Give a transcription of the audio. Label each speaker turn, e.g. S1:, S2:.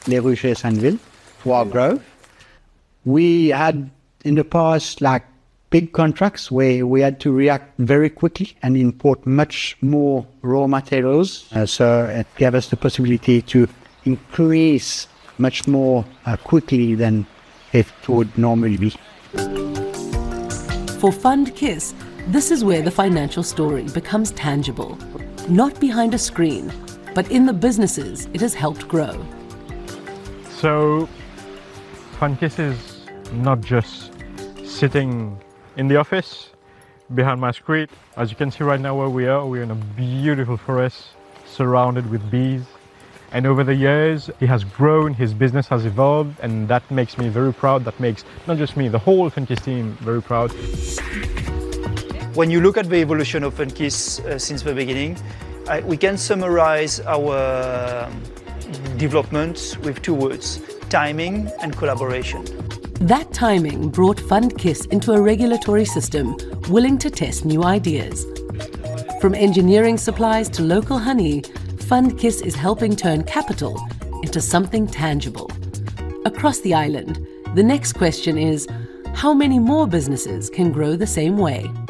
S1: Les Rochers Sandville for our growth. We had in the past like big contracts where we had to react very quickly and import much more raw materials. So it gave us the possibility to increase much more quickly than it would normally be.
S2: For Fund KISS, this is where the financial story becomes tangible. Not behind a screen, but in the businesses it has helped grow.
S3: So Fund KISS is not just sitting in the office behind my screen. As you can see right now where we're in a beautiful forest surrounded with bees. And over the years, he has grown, his business has evolved, and that makes me very proud. That makes not just me, the whole Fund KISS team very proud.
S4: When you look at the evolution of Fund KISS since the beginning, we can summarize our development with two words: timing and collaboration.
S2: That timing brought Fund KISS into a regulatory system willing to test new ideas. From engineering supplies to local honey, Fund KISS is helping turn capital into something tangible. Across the island, the next question is, how many more businesses can grow the same way?